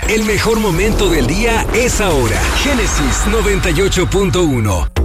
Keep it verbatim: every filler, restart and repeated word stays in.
El mejor momento del día es ahora. Génesis noventa y ocho punto uno.